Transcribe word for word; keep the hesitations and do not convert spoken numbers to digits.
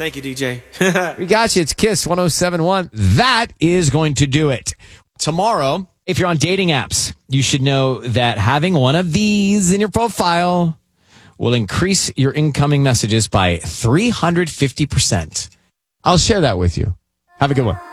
Thank you, D J. We got you. It's Kiss one oh seven point one. That is going to do it. Tomorrow, if you're on dating apps, you should know that having one of these in your profile will increase your incoming messages by three hundred fifty percent. I'll share that with you. Have a good one.